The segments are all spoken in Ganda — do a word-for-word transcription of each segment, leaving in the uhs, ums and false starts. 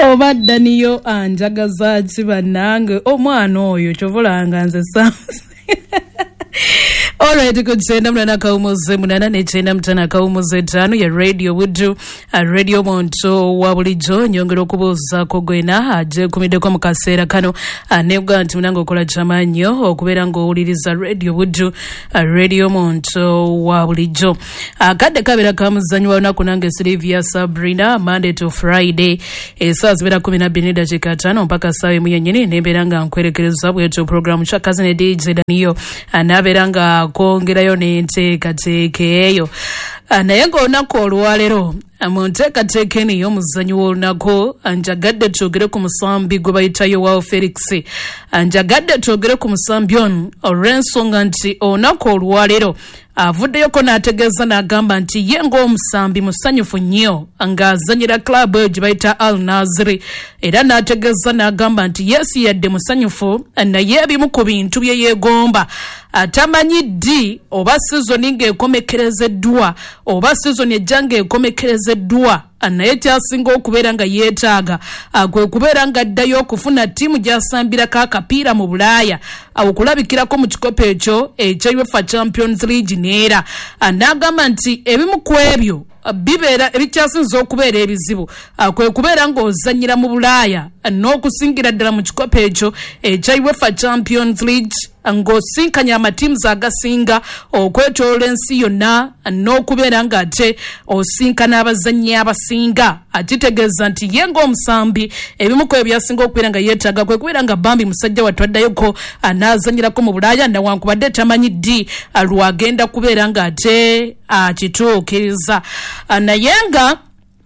obadda niyo anjagaza kibanange omwana oyo kyovulanga nze sansi. Alright, good senda mnana kaumuze mnana nechenda mtana kaumuze tano ya Radio Wudu, Radio Monto wabulijo nyongero kubuza kogwena aje kumideko mukasera kano anebwa nti mnango kola chamanyo okubera ngo uliriza Radio Wudu, Radio Monto wabulijo akade kabera kamuzanyo wana kunange Sylvia Sabrina Monday to Friday esa zibera kumi na mbili dakika tano mpaka sawe munyenyene nemberanga nkwerekereza bweto program cha kazine D J Daniyo anaberanga kongerayo n'enteekateeka eyo naye ng'olunaku olwaleero mu nteekateeka eno ey'omuzannyo w'olunaku njagadde twogere ku musambi gwe bayita Joao Felix. Njagadde twogere ku musambi ono olw'ensonga nti olunaku olwaleero avuddeyoko n'ategeeza n'agamba nti ye ng'omusambi musanyufu nnyo ng'azannyira club eyo gye bayita Al Nassr, era n'ategeeza n'agamba nti yeesi yadde musanyufu naye ebimu ku bintu bye yeegomba atamanyi ddi oba sizoni ng'ekomekerezeddwa oba sizoni ejja ng'ekomekerezeddwa naye kyasinga okubeera nga yeetaaga kwe kubeera nga addayo okufuna ttiimu gy'asambirako akapiira mu Bulaaya okulabikirako mu kikopo ekyo ekya UEFA Champions League neera n'agamba nti ebimu ku ebyo bibeera ebikyasinza okubeera ebizibu kwe kubeera ng'ozannyira mu Bulaaya n'okusingira ddala mu kikopo ekyo ekya UEFA Champions League ng'osinkanya amatiimu agasinga okwetoloola ensi yonna n'okubeera ng'ate osinkana abazannyi abasinga akitegeeza nti ye ng'omusambi ebimu ku ebyasinga okubeera nga yeetaaga kwe kubeera nga Bambi musajja wattu addayoko anaazannyirako mu Bulaaya newankubadde tamanyi ddi lwagenda kubeera ng'ate akituukiriza naye nga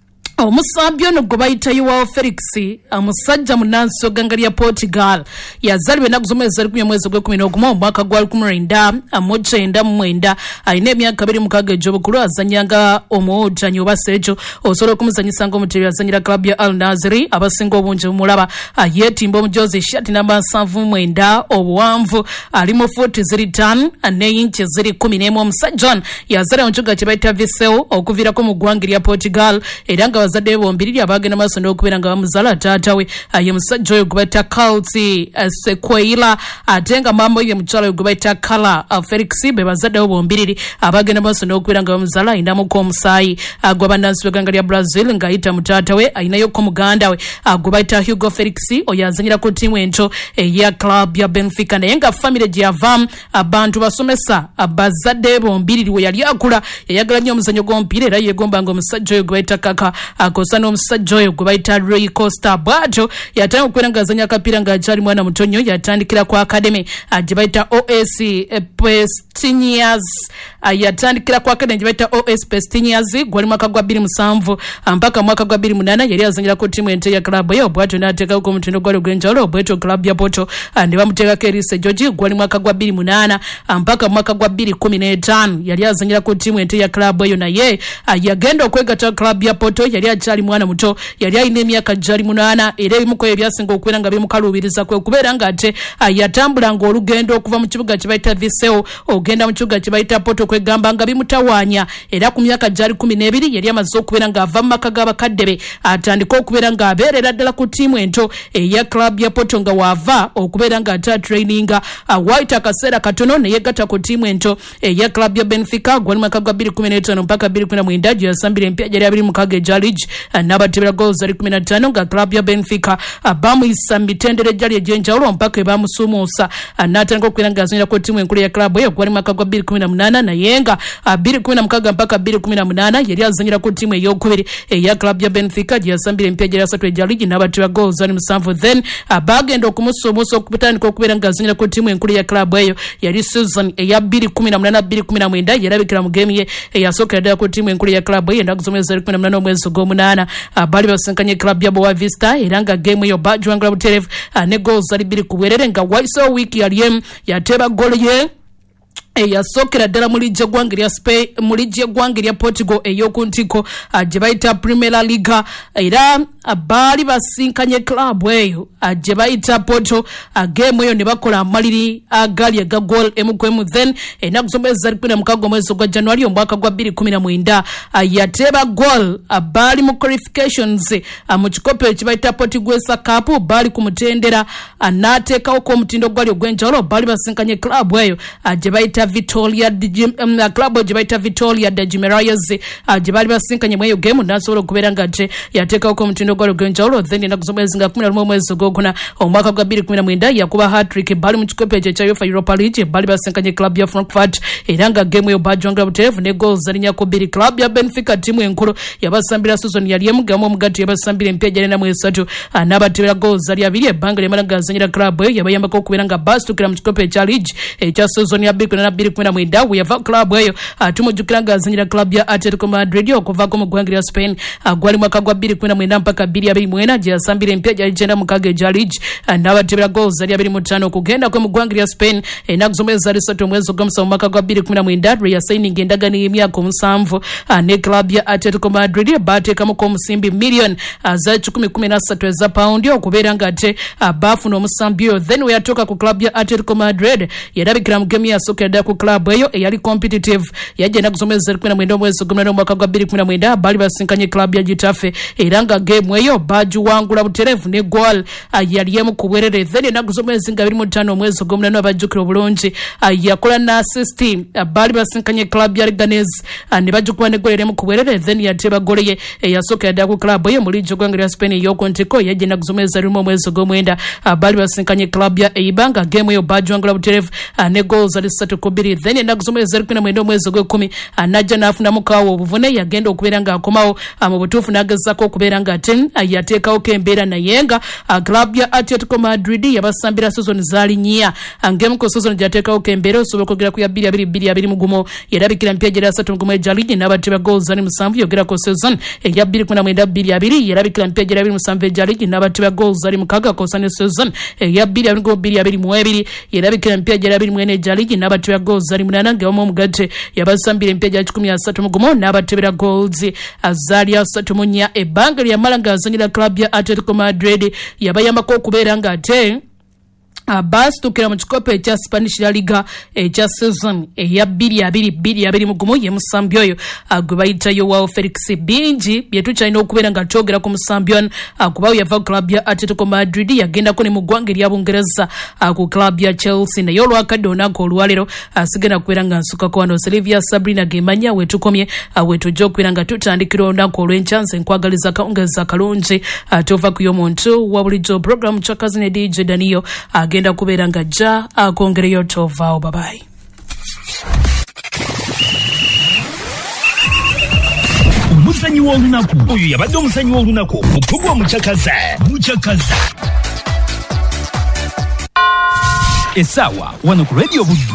omusambi ono gwe bayita Joao Felix omusajja munansi oganga lya Portugal yazalibwa ennaku z'omwezi kumi mwezi gw'ekumi n'ogumu omwaka gwa lukumi lwenda mu kyenda mu mwenda alina emyaka abiri mukaaga egy'obukulu azannyanga omuwuutanyi oba seekyo osobola okumuzannyisa ng'omutebi azannyira club ya Al Nassr abasinga obungi bumulaba yeetimba omujozi shati namba nsanvu mwenda obuwanvu ali mu fuuti ziri ttaano n'eyinki ziri kumi n'emu. Omusajja ono yazalibwa mu kibuga kye bayita Viseu okuviirako mu ggwanga lya Portugal era nga bazadde bombiriri abagenda maaso n'okubeera nga bamuzaala taata we ye musajja oyo gwe bayita Kalti Sequeira ate nga mama ye mukyala oyo gwe bayita Kala Felix be bazadde bombiriri abagenda maaso n'okubeera nga bamuzaala ayinamuko omusaayi gwe bannansi b'eggwanga lya Brazil ng'ayita mu taata we ayinayoko muganda we gwe bayita Hugo Felix oyo azannyira ku ttiimu ento eya club ya Benfica naye nga famire gye yavaamu abantu basomesa bazadde bombiriri we yali akula yayagala nnyo omuzannyo gw'omupiira era yeegomba nga omusajja oyo gwe bayita Kaka akosa n'omusajja oyo gwe bayita Rui Costa bw'atyo yatandika okubeera ng'azannya akapiira ng'akyali mwana muto nnyo yatandikira ku academy gye bayita O S Pestinhas yatandikira ku academy gye bayita O S Pestinhas gwali mwaka gwa bbiri musanvu mpaka mwaka gwa bbiri munaana yali azannyira ku ttiimu ente ya club eyo bw'atyo n'ateekako omutindo gwali ogw'enjawulo bw'etyo club ya Porto ne bamuteekako Elise George gwali mwaka gwa bbiri munaana mpaka mwaka gwa bbiri kumi n'etaano yali azannyira ku ttiimu ente ya club eyo naye yagenda okwegatta club ya Porto yali akyali mwana muto yali alina emyaka gyali munaana era ebimu ku ebyasinga okubeera nga bimukaluubiriza kwe kubeera ng'ate yatambulanga olugendo okuva mu kibuga kye bayita Viseu ogenda mu kibuga kye bayita Porto kwegamba nga bimutawaanya era ku myaka gyali kumi n'ebiri yali amaze okubeera ng'ava mu maka g'abakadde be atandika okubeera ng'abeerera ddala ku ttiimu ento eya club ya Porto nga waava okubeera ng'ate atraininga waayita akaseera katono ne yeegatta ku ttiimu ento eya club ya Benfica gwali mwaka gwa bbiri kumi n'etaano mpaka bbiri kumi na mwenda gye yasambira empya gyali abiri mukaaga egya League n'abatebera goals ali kumi na ttaano nga club ya Benfica bamuyisa mu mitendera egyali egy'enjawulo mpaka ebamusumuusa n'atandika okubeera ng'azannyira ku ttiimu enkulu ya club eyo gwali mwaka gwa bbiri kumi na munaana naye nga bbiri kumi na mukaaga mpaka bbiri kumi na munaana yali azannyira ku ttiimu ey'okubiri eya club ya Benfica gye yasambira empya gyali asatu egya League n'abatebera goals ali musanvu then bagenda okumusumuusa okutandika okubeera ng'azannyira ku ttiimu enkulu ya club eyo yali season eya bbiri kumi na munaana bbiri kumi na mwenda yarabikira mu geemu ye eyasookera ddala ku ttiimu enkulu ya club eyo ennaku z'omwezi kumi na munaana omwezi gw'omunaana bali basinkanye club ya Boa Vista era nga game eyo bajwangala buterevu ne goals ali bbiri ku bwerere nga waiso wiiki yali emu yateeba golo ye eyasookera ddala mu lijja eggwanga lya Spain mu lijja eggwanga lya Portugal ey'oku ntiko gye bayita Primera Liga era abaali basinkanye club eyo gye bayita Porto game eyo ne bakola amaliri agali aga goal emu ku emu then ennaku z'omwezi kumi na mukaaga omwezi gwa January omwaka gwa bbiri kumi na mwenda yateba goal abaali mu qualifications mu kikopo ekibayita Portuguesa Cup baali ku mutendera n'ateekawo ko omutindo gwali ogw'enjawulo baali basinkanye club eyo gye bayita Vitória club gye bayita Vitória de Guimarães gye baali basinkanye mu eyo game n'asobola okubeera nga ate yateekawo ko omutindo gwali ogw'enjawulo then ennaku z'omwezi nga kumi na lumu omwezi gw'okuna omwaka gwa bbiri kumi na mwenda yakuba hat-trick baali mu kikopo ekyo ekya UEFA Europa League baali basinkanye club ya Frankfurt era nga game eyo bajwangala butereevu ne goals zalinya ku bbiri. Club ya Benfica timu enkulu yabasambira season yali emugamu omugati yabasambira empya gyalina mu esatu n'abatebera goals zali abiri ebbanga lyemala gazanyira club eyo yabayambako okubeera nga basitukira mu kikopo ekya league ekya season ya bbiri na bbiri kumi na mwenda weyava club eyo tumujjukira nga azanyira club ya Atletico Madrid okuvaako mu ggwanga lya Spain gwali mwaka gwa bbiri kumi na mwenda mpaka bbiri abiri mwena gye yasambira empya gyali gyenda mukaaga egya league n'abatebera goals zali abiri mu ttaano okugenda kwe mu ggwanga lya Spain ennaku z'omwezi zali ssatu omwezi ogw'omusanvu omwaka gwa bbiri kumi na mwenda lwe yasaininga endagaano y'emyaka omusanvu ne club ya Atletico Madrid bateekamu ko omusimbi million za kikumi kumi na ssatu eza paundi okubeera nga ate baafuna omusambi oyo then we yatuuka ku club ya Atletico Madrid yarabikira mu game yasookera ddala ku club eyo eyali competitive yajja ennaku z'omwezi zali kumi na mwenda omwezi ogw'omunaana omwaka gwa bbiri kumi na mwenda baali basinkanye club ya Getafe era nga game eyo bagiwangula butereevu ne goal yali emu ku bwerere then ennaku z'omwezi nga biri mu ttaano omwezi ogw'omunaana abajjukira obulungi yakola na assist baali basinkanye club ya Leganés ne bagikuba ne goal emu ku bwerere then yateba goal ye eyasookera ddala ku club eyo mu liigi ogw'eggwanga lya Spain ey'okuntiko yajja ennaku z'omwezi zali mu omwezi ogw'omwenda baali basinkanye club ya Eibar nga game eyo bagiwangula butereevu ne goals zali ssatu ku bbiri then ennaku z'omwezi zali kumi na mwenda omwezi ogw'ekkumi najja n'afunamu kaawo obuvune yagenda okubeera nga akomawo mu butuufu n'agezaako okubeera nga ate yateekawo ko embeera naye nga club ya Atletico Madrid yabasambira season zaali nnya ngemu ku season gyateekawo ko embeera osobola okwogera ku ya bbiri abiri bbiri abiri mu gumu yarabikira mpya gyali asatu mu gumu egya liigi n'abateba goals zali musanvu yogera ku season eya bbiri kumi na mwenda bbiri abiri yarabikira mpya gyali abiri musanvu egya liigi n'abateba goals zali mukaaga kosa ne season eya bbiri abiri bbiri abiri mu ebiri yarabikira mpya gyali abiri mwena egya liigi n'abateba goals zali munaana ng'omu omugate yabasambira empya gya kikumi asatu mu gumu n'abatebera goals zaali asatu mu nnya ebbanga lyamala ng'azanyira club ya Atletico Madrid yabayambako okubeera nga ate baasitukira mu kikopo ekya Spanish La Liga ekya season eya bbiri abiri bbiri abiri mu gumu ye musambi oyo gwe bayita Joao Felix. Bingi bye tukyalina okubeera nga twogera ku musambi ono kuba yava club ya Atletico Madrid yagendako ne mu ggwanga erya Bungereza ku club ya Chelsea naye olwakadde olunaku olwaleero asigenda kubeera nga nsukako wano Silvia Sabrina gemanya wetukomye wetujja okubeera nga tutandikira olunaku olw'enkya nze nkwagaliza kawungeza kalungi tova ku y'omuntu wa bulijjo program kyakazi ne D J Daniyo agenda kubeera nga jja akongereyo tovaawo babayi. Omusanyi w'olunaku oyo yabadde omusanyi w'olunaku mukugwa mukyakaza mukyakaza essaawa wano ku Radio Buddu.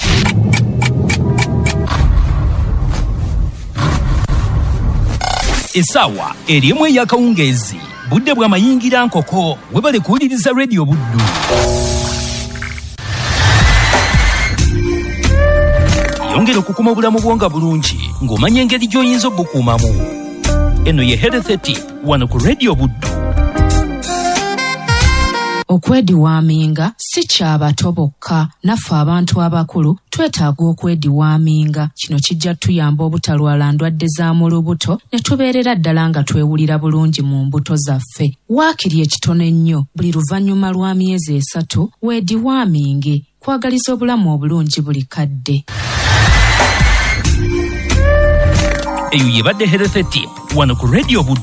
Essaawa erimu ey'akawungeezi budde bw'amayingira nkoko webale kuwuliriza Radio Buddu. Yongera okukuma obulamu bwonga bulungi ng'omanya engeri gy'oyinza obukuumamu. Eno ye Health Tip wano ku Radio Buddu. Okwediwaaminga si ky'abato bokka, naffe abantu abakulu twetaaga okwediwaaminga. Kino kijja tuyamba obutalwala ndwadde za mu lubuto ne tubeerera ddala nga twewulira bulungi mu mbuto zaffe. Waakiri ekitono ennyo buli luvannyuma lwa myezi esatu weediwaaminge, kwagaliza obulamu obulungi buli kadde. Eyo yebadde Health Tip wano ku Radio Buddu.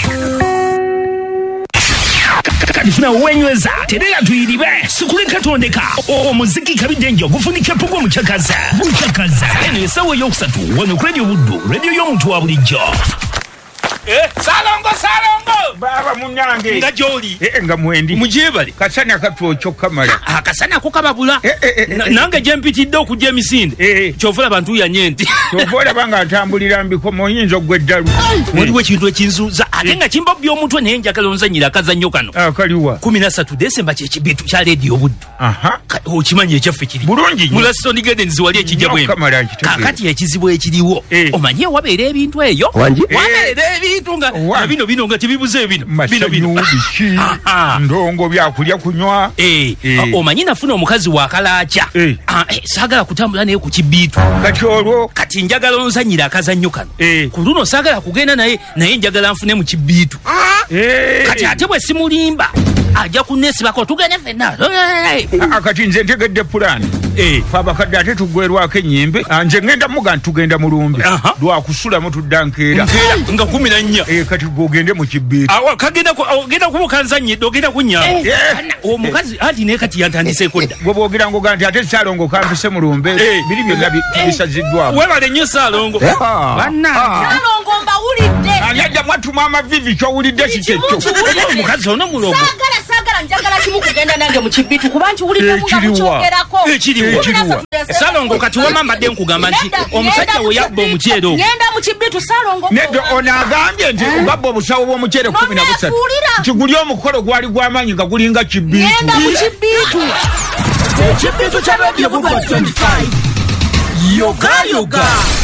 Kalifuna wenyweza terera tuyiribe sikuleka tondeka omuziki kabiddenjo gufunike pugwa mukyakaza mukyakaza eno esawo y'okusatu wano ku Radio Buddu, radio y'omuntu wa bulijjo. Eh, salongo salongo baba munyange nga joli eh nga mwendi mujebali kasana katwocho kamala ah kasana kukababula eh, eh, eh, eh, nange jempitidde okujja emisinde eh, kyovula bantu yanyenti kyovula banga atambulira mbiko moyinzo gweddalu waliwo ekintu ekinzuza ate nga kimba by'omutwe naye njagala onzanyira akazannyo kano akaliwa kumi na ssatu Desemba kyekibitu kya Radio Buddu. Aha okimanya ekyaffe kiri bulungi mu Stone Gardens wali ekijja bwe kakati ekizibu ekiriwo eh. omanye wabeera ebintu eyo eh. wabeera ebintu nga bino bino nga tibibuze bino Masanyu biki ndongo byakulya kunywa eh omanyi nafuna omukazi wa kalaacha saagala kutambula naye ku kibiitu kati olwo kati njagala onzanyira akazannyo kano ku luno saagala kugenda naye naye njagala nfune mu kibiitu kati ate bwe simulimba ajja kuneesibako tugende ffenna akati nze ntegedde pulaani fe abakadde ate tuggwerwako ennyimbe nze ngenda muga ntugenda mulumbe lwakusulamu tudda nkeera nga kumi na nnya kati gwogende mu kibiitu ogenda kuba okanzanyidde ogenda kunyamba omukazi anti naye kati yantandiseeko dda gwe boogera ngoga nti ate Saalongo kampise mulumbe biri byonna bisaziddwamu webale nnyo Saalongo Saalongo mbawulidde anyajja mwatuma amavivi kyowulidde kikyekyo omukazi ono mulogo saagala saagala njagala kimu kugenda nange mu kibiitu kuba nkiwuliddemu nga mukyogerako ekiriwa Saalongo kati wama mbadde nkugamba nti omusajja we yabba omuceere ogwo ngenda mu kibiitu Saalongo nedda ono agambye nti ngabba obusawo bw'omuceere kumi na busatu nti guli omukolo gwali gw'amaanyi nga gulinga kibiitu ngenda mu kibiitu ekibiitu kya radio Budu twenty-five yoga yoga